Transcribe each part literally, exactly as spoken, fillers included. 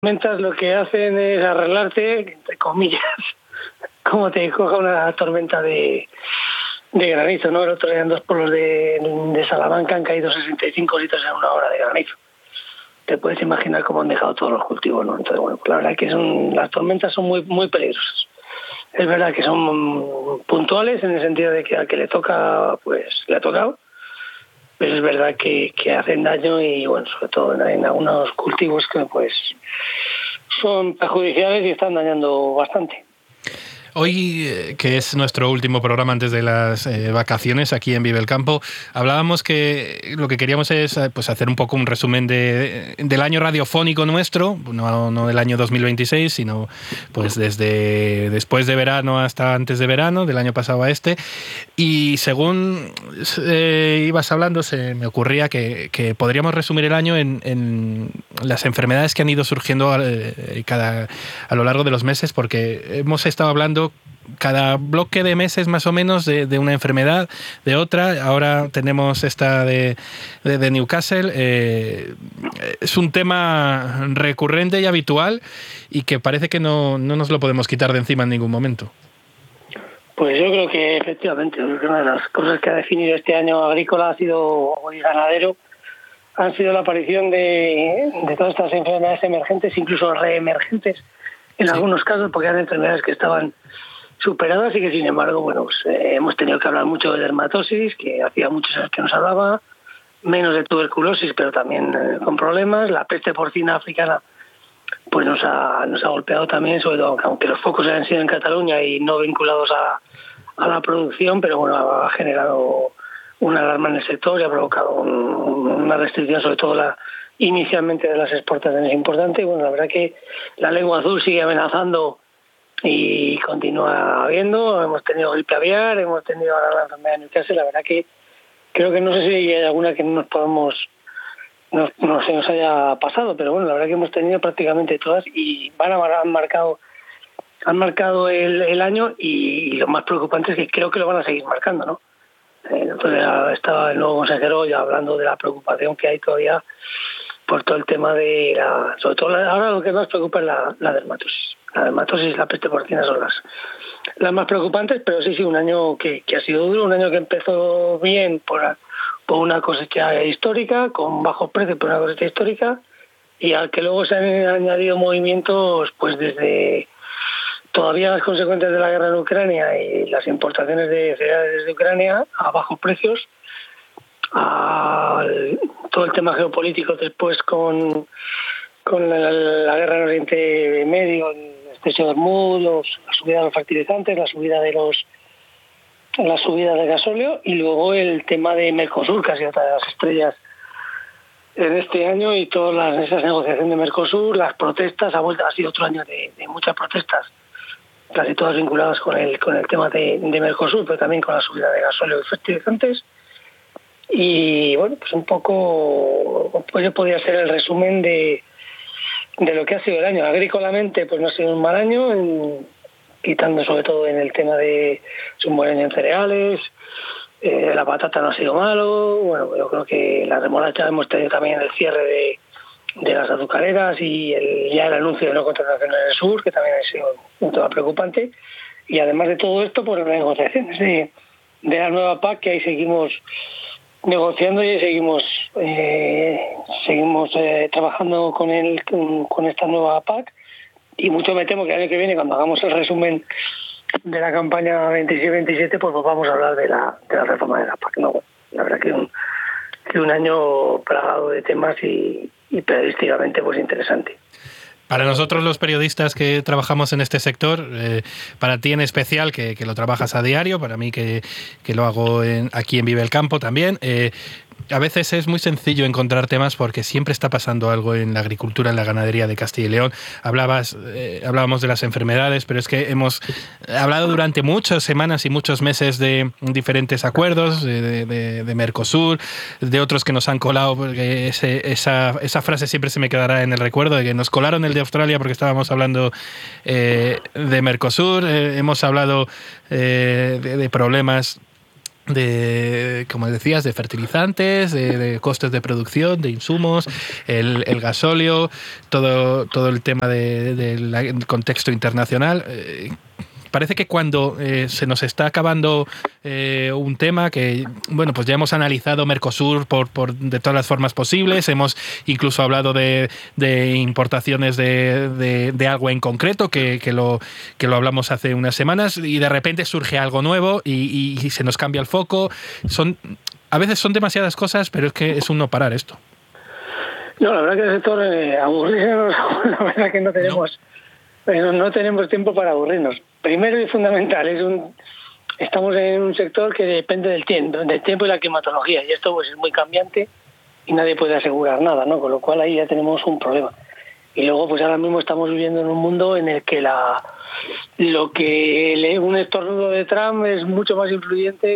tormentas lo que hacen es arreglarte, entre comillas, como te coja una tormenta de, de granizo, ¿no? El otro día en dos pueblos de, de Salamanca han caído sesenta y cinco litros en una hora de granizo. Te puedes imaginar cómo han dejado todos los cultivos, ¿no? Entonces, bueno, pues la verdad es que son, las tormentas son muy, muy peligrosas. Es verdad que son puntuales en el sentido de que al que le toca, pues le ha tocado. Pero es verdad que, que hacen daño y, bueno, sobre todo en, en algunos cultivos que, pues, son perjudiciales y están dañando bastante. Hoy, eh, que es nuestro último programa antes de las eh, vacaciones aquí en Vive el Campo, hablábamos que lo que queríamos es pues, hacer un poco un resumen de, del año radiofónico nuestro, no, no del año dos mil veintiséis, sino pues desde después de verano hasta antes de verano, del año pasado a este. Y según eh, ibas hablando, se me ocurría que, que podríamos resumir el año en, en las enfermedades que han ido surgiendo eh, cada, a lo largo de los meses, porque hemos estado hablando cada bloque de meses más o menos de, de una enfermedad, de otra. Ahora tenemos esta de, de, de Newcastle. Eh, es un tema recurrente y habitual y que parece que no, no nos lo podemos quitar de encima en ningún momento. Pues yo creo que efectivamente, creo que una de las cosas que ha definido este año agrícola ha sido, y ganadero, han sido la aparición de, de todas estas enfermedades emergentes, incluso reemergentes en sí. algunos casos, porque eran enfermedades que estaban superadas y que sin embargo, bueno, pues, eh, hemos tenido que hablar mucho de dermatosis, que hacía muchos años que nos hablaba, menos de tuberculosis, pero también eh, con problemas. La peste porcina africana pues nos ha, nos ha golpeado también, sobre todo, aunque los focos hayan sido en Cataluña y no vinculados a, a la producción, pero bueno, ha generado una alarma en el sector y ha provocado un, una restricción, sobre todo la inicialmente de las exportaciones importante. Y bueno, la verdad que la lengua azul sigue amenazando y continúa habiendo. Hemos tenido gripe aviar, hemos tenido ahora la enfermedad de Newcastle. La verdad que creo que no sé si hay alguna que no nos podamos no, no se nos haya pasado, pero bueno, la verdad que hemos tenido prácticamente todas y van a, han marcado han marcado el, el año y, y lo más preocupante es que creo que lo van a seguir marcando, ¿no? Eh, entonces estaba el nuevo consejero ya hablando de la preocupación que hay todavía por todo el tema de la, sobre todo la, ahora lo que más preocupa es la, la dermatosis. La dermatosis y la peste porcina son las, las más preocupantes, pero sí, sí, un año que, que ha sido duro, un año que empezó bien por, por una cosecha histórica, con bajos precios por una cosecha histórica, y al que luego se han añadido movimientos pues desde todavía las consecuencias de la guerra en Ucrania y las importaciones de cereales de Ucrania a bajos precios, a todo el tema geopolítico después con, con la, la guerra en Oriente Medio, el estrecho de Hormuz, la subida de los fertilizantes, la subida de los la subida del gasóleo y luego el tema de Mercosur, que ha sido otra de las estrellas en este año, y todas las, esas negociaciones de Mercosur, las protestas, ha, vuelto, ha sido otro año de, de muchas protestas, casi todas vinculadas con el con el tema de, de Mercosur, pero también con la subida de gasóleo y fertilizantes. Y bueno, pues un poco pues podría ser el resumen de, de lo que ha sido el año. Agrícolamente pues no ha sido un mal año, en, quitando sobre todo en el tema de es un buen año en cereales, eh, la patata no ha sido malo, bueno, yo creo que la remolacha hemos tenido también el cierre de, de las azucareras y el, ya el anuncio de no contratación en el sur, que también ha sido un tema preocupante, y además de todo esto, pues las negociaciones de, de la nueva P A C, que ahí seguimos negociando y seguimos eh, seguimos eh, trabajando con el con, con esta nueva P A C, y mucho me temo que el año que viene, cuando hagamos el resumen de la campaña veintiséis veintisiete, pues, pues vamos a hablar de la de la reforma de la P A C. No, la verdad que un que un año plagado de temas y, y periodísticamente pues interesante. Para nosotros los periodistas que trabajamos en este sector, eh, para ti en especial, que, que lo trabajas a diario, para mí que, que lo hago en, aquí en Vive el Campo también, eh, a veces es muy sencillo encontrar temas porque siempre está pasando algo en la agricultura, en la ganadería de Castilla y León. Hablabas, eh, hablábamos de las enfermedades, pero es que hemos hablado durante muchas semanas y muchos meses de diferentes acuerdos, de, de, de Mercosur, de otros que nos han colado, porque ese, esa, esa frase siempre se me quedará en el recuerdo, de que nos colaron el de Australia porque estábamos hablando eh, de Mercosur. Eh, hemos hablado eh, de, de problemas de, como decías, de fertilizantes, de, de costes de producción, de insumos, el, el gasóleo, todo, todo el tema de, de la, del contexto internacional. Eh, Parece que cuando eh, se nos está acabando eh, un tema que, bueno, pues ya hemos analizado Mercosur por, por de todas las formas posibles, hemos incluso hablado de, de importaciones de, de, de algo en concreto, que, que, lo, que lo hablamos hace unas semanas, y de repente surge algo nuevo y, y se nos cambia el foco. Son, a veces son demasiadas cosas, pero es que es un no parar esto. No, la verdad que el sector eh, aburrirnos, la verdad que no tenemos... No. Pero no tenemos tiempo para aburrirnos. Primero y fundamental, es un, estamos en un sector que depende del tiempo, del tiempo y la climatología, y esto pues es muy cambiante y nadie puede asegurar nada, ¿no? Con lo cual ahí ya tenemos un problema. Y luego pues ahora mismo estamos viviendo en un mundo en el que la lo que un estornudo de Trump es mucho más influyente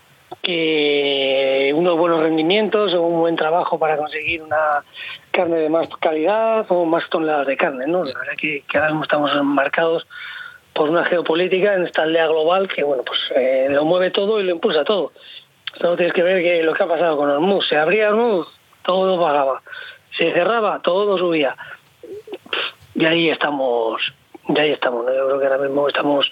que unos buenos rendimientos o un buen trabajo para conseguir una carne de más calidad o más toneladas de carne, ¿no? La verdad que, que ahora mismo estamos marcados por una geopolítica en esta aldea global que, bueno, pues eh, lo mueve todo y lo impulsa todo. Solo tienes que ver que lo que ha pasado con Hormuz. Se abría Hormuz, todo pagaba. Se cerraba, todo subía. Y ahí estamos, y ahí estamos, ¿no? Yo creo que ahora mismo estamos...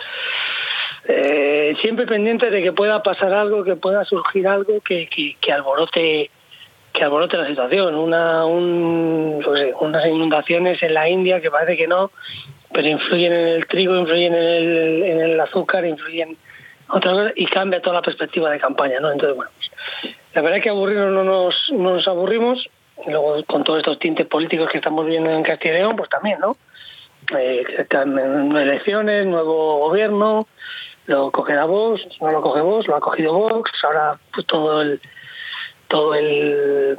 Eh, siempre pendiente de que pueda pasar algo, que pueda surgir algo que, que, que alborote que alborote la situación. Una un, no sé, unas inundaciones en la India que parece que no, pero influyen en el trigo, influyen en el, en el azúcar, influyen otras cosas y cambia toda la perspectiva de campaña, ¿no? Entonces, bueno, pues, la verdad es que aburrirnos no nos, no nos aburrimos, y luego con todos estos tintes políticos que estamos viendo en Castilla y León, pues también, ¿no? Eh, elecciones, nuevo gobierno, lo cogerá Vox, no lo coge Vox, lo ha cogido Vox, ahora pues todo el todo el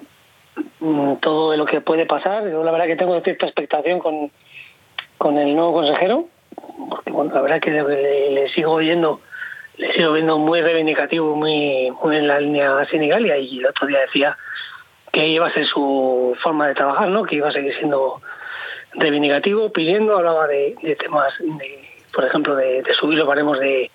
todo lo que puede pasar. Yo la verdad que tengo cierta expectación con, con el nuevo consejero, porque bueno, la verdad que le, le sigo oyendo, le sigo viendo muy reivindicativo, muy, muy en la línea sindical, y el otro día decía que iba a ser su forma de trabajar, ¿no? Que iba a seguir siendo reivindicativo, pidiendo, hablaba de, de temas de, por ejemplo, de, de subir los baremos de,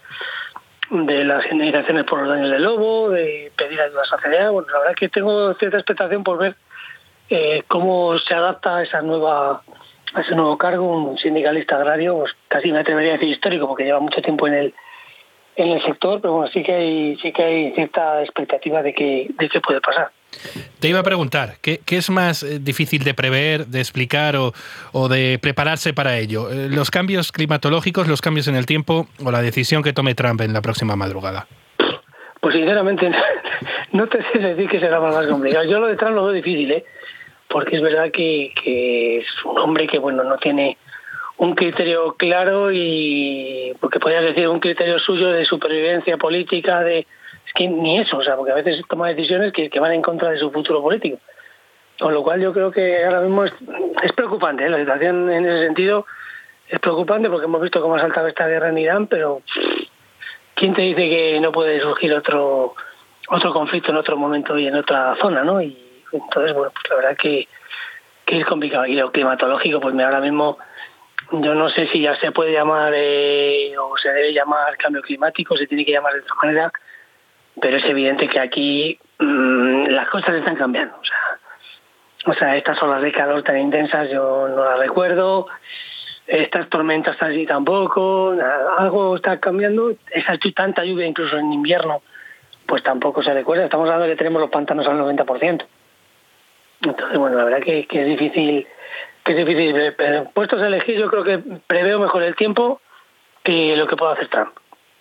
de las indemnizaciones por los daños del lobo, de pedir ayudas a C D A. Bueno, la verdad que tengo cierta expectación por ver eh, cómo se adapta a esa nueva a ese nuevo cargo, un sindicalista agrario, pues casi me atrevería a decir histórico, porque lleva mucho tiempo en el en el sector, pero bueno, sí que hay sí que hay cierta expectativa de que de qué puede pasar. Te iba a preguntar, ¿qué, qué es más difícil de prever, de explicar o, o de prepararse para ello? ¿Los cambios climatológicos, los cambios en el tiempo o la decisión que tome Trump en la próxima madrugada? Pues sinceramente no te sé decir que será más complicado. Yo lo de Trump lo veo difícil, ¿eh? Porque es verdad que, que es un hombre que bueno no tiene un criterio claro, y porque podrías decir un criterio suyo de supervivencia política, de es que ni eso, o sea, porque a veces toma decisiones que, que van en contra de su futuro político. Con lo cual yo creo que ahora mismo es, es preocupante, ¿eh? La situación en ese sentido es preocupante, porque hemos visto cómo ha saltado esta guerra en Irán, pero ¿quién te dice que no puede surgir otro otro conflicto en otro momento y en otra zona, ¿no? Y entonces, bueno, pues la verdad que, que es complicado. Y lo climatológico, pues mira, ahora mismo yo no sé si ya se puede llamar eh, o se debe llamar cambio climático, se tiene que llamar de otra manera, pero es evidente que aquí mmm, las cosas están cambiando. O sea, o sea, estas olas de calor tan intensas yo no las recuerdo, estas tormentas así tampoco, nada, algo está cambiando. Esa tanta lluvia incluso en invierno, pues tampoco se recuerda. Estamos hablando de que tenemos los pantanos al noventa por ciento. Entonces, bueno, la verdad que, que es difícil, que es difícil. Pero puestos a elegir, yo creo que preveo mejor el tiempo que lo que pueda hacer Trump.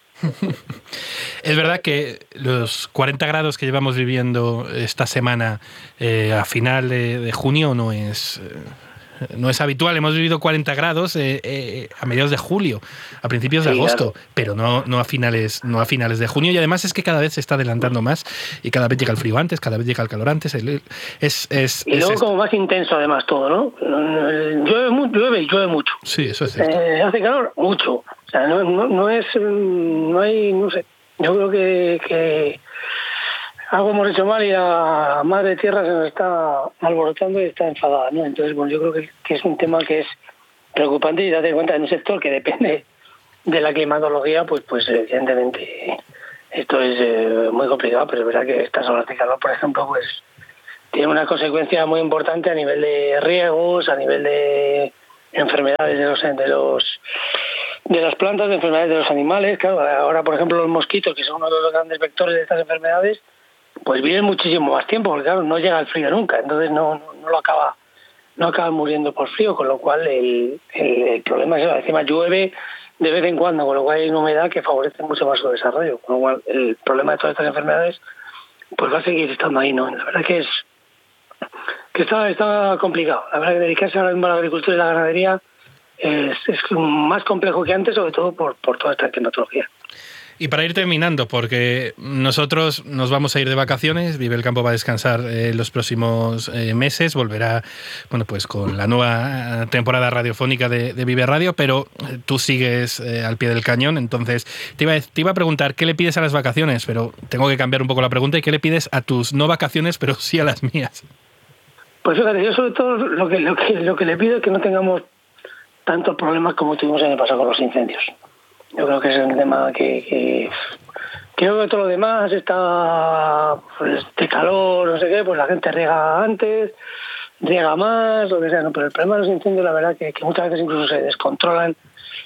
Es verdad que los cuarenta grados que llevamos viviendo esta semana eh, a final de, de junio no es... Eh, no es habitual. Hemos vivido cuarenta grados eh, eh, a mediados de julio, a principios de sí, agosto, claro. pero no, no, a finales, no a finales de junio. Y además es que cada vez se está adelantando más y cada vez llega el frío antes, cada vez llega el calor antes. El, es, es, y luego es como más intenso además todo, ¿no? Llueve, llueve y llueve mucho. Sí, eso es cierto. Eh, hace calor mucho. O sea, no, no, no es... No hay... No sé. Yo creo que... que algo hemos hecho mal y la madre tierra se nos está alborotando y está enfadada, ¿no? Entonces, bueno, yo creo que, que es un tema que es preocupante, y date cuenta en un sector que depende de la climatología, pues, pues evidentemente esto es eh, muy complicado, pero es verdad que estas olas de calor, por ejemplo, pues tiene una consecuencia muy importante a nivel de riegos, a nivel de enfermedades de los de los de las plantas, de enfermedades de los animales. Claro, ahora, por ejemplo, los mosquitos, que son uno de los grandes vectores de estas enfermedades, pues viven muchísimo más tiempo, porque claro, no llega el frío nunca, entonces no, no, no lo acaba no acaban muriendo por frío, con lo cual el, el, el problema es que encima llueve de vez en cuando, con lo cual hay una humedad que favorece mucho más su desarrollo, con lo cual el problema de todas estas enfermedades pues va a seguir estando ahí, ¿no? La verdad que es que está, está complicado, la verdad que dedicarse ahora mismo a la agricultura y la ganadería es, es más complejo que antes, sobre todo por, por toda esta climatología. Y para ir terminando, porque nosotros nos vamos a ir de vacaciones, Vive el Campo va a descansar eh, los próximos eh, meses, volverá bueno pues con la nueva temporada radiofónica de, de Vive Radio, pero tú sigues eh, al pie del cañón, entonces te iba, a, te iba a preguntar qué le pides a las vacaciones, pero tengo que cambiar un poco la pregunta, y qué le pides a tus no vacaciones, pero sí a las mías. Pues fíjate, yo sobre todo lo que, lo que, lo que le pido es que no tengamos tantos problemas como tuvimos en el pasado con los incendios. Yo creo que es un tema que, que creo que todo lo demás está pues, de calor, no sé qué, pues la gente riega antes, riega más, lo que sea, no, pero el problema de los incendios, la verdad, que, que muchas veces incluso se descontrolan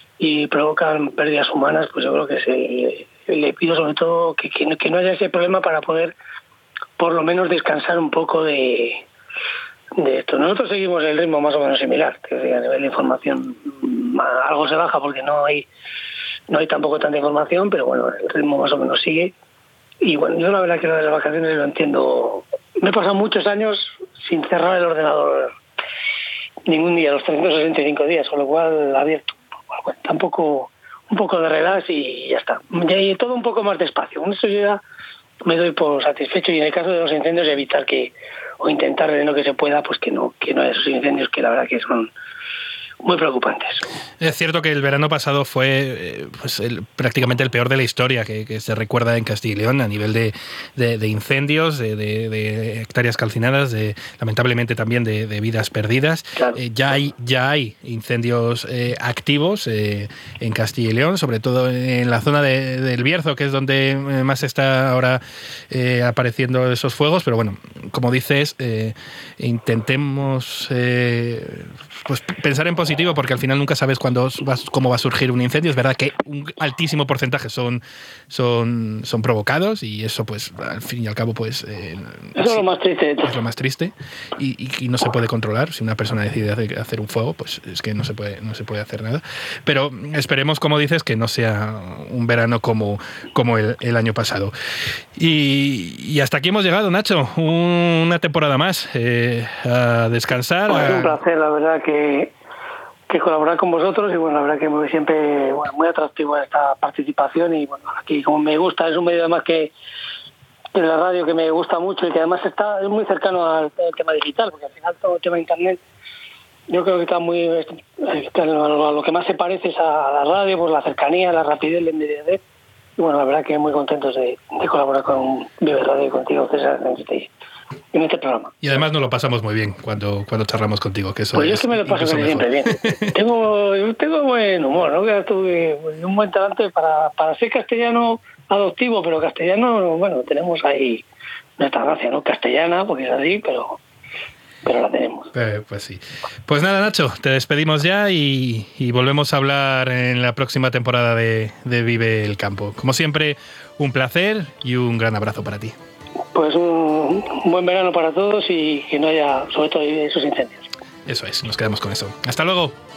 y provocan pérdidas humanas, pues yo creo que se, le pido sobre todo que, que, que no haya ese problema para poder por lo menos descansar un poco de, de esto. Nosotros seguimos el ritmo más o menos similar, que a nivel de información algo se baja porque no hay No hay tampoco tanta información, pero bueno, el ritmo más o menos sigue. Y bueno, yo la verdad que lo de las vacaciones lo entiendo. Me he pasado muchos años sin cerrar el ordenador ningún día, los trescientos sesenta y cinco días, con lo cual abierto. Bueno, tampoco un poco de relax y ya está. Y todo un poco más despacio. Con eso yo ya me doy por satisfecho, y en el caso de los incendios evitar que, o intentar en lo que se pueda, pues que no, que no haya esos incendios que la verdad que son muy preocupantes. Es cierto que el verano pasado fue pues, el, prácticamente el peor de la historia que, que se recuerda en Castilla y León a nivel de, de, de incendios, de, de, de hectáreas calcinadas, de, lamentablemente también de, de vidas perdidas. Claro. Eh, ya, hay, ya hay incendios eh, activos eh, en Castilla y León, sobre todo en la zona de, del Bierzo, que es donde más está ahora eh, apareciendo esos fuegos, pero bueno, como dices, eh, intentemos eh, pues pensar en positivo, porque al final nunca sabes cuándo va, cómo va a surgir un incendio. Es verdad que un altísimo porcentaje son, son, son provocados, y eso pues al fin y al cabo pues eh, eso es lo más triste. Es lo más triste y, y, y no se puede controlar. Si una persona decide hacer, hacer un fuego, pues es que no se puede, no se puede hacer nada. Pero esperemos, como dices, que no sea un verano como, como el, el año pasado. Y, y hasta aquí hemos llegado, Nacho. Un, una temporada más eh, a descansar. Pues a... un placer, la verdad que que colaborar con vosotros, y bueno, la verdad que muy, siempre bueno, muy atractivo esta participación, y bueno, aquí como me gusta, es un medio además que de la radio que me gusta mucho, y que además está es muy cercano al, al tema digital, porque al final todo el tema de internet yo creo que está muy está, a lo que más se parece es a la radio, pues la cercanía, la rapidez, la inmediatez, y bueno, la verdad que muy contentos de, de colaborar con Vive Radio y contigo, César, en este en este programa. Y además nos lo pasamos muy bien cuando, cuando charlamos contigo, que eso pues yo es es que me lo paso siempre bien. tengo, tengo buen humor, ¿no? Que tuve un buen talante para, para ser castellano adoptivo, pero castellano, bueno, tenemos ahí nuestra gracia, ¿no? Castellana, porque es así, pero pero la tenemos. Eh, pues sí. Pues nada, Nacho, te despedimos ya y, y volvemos a hablar en la próxima temporada de, de Vive el Campo. Como siempre, un placer y un gran abrazo para ti. Pues un, un buen verano para todos, y que no haya, sobre todo, esos incendios. Eso es, nos quedamos con eso. Hasta luego.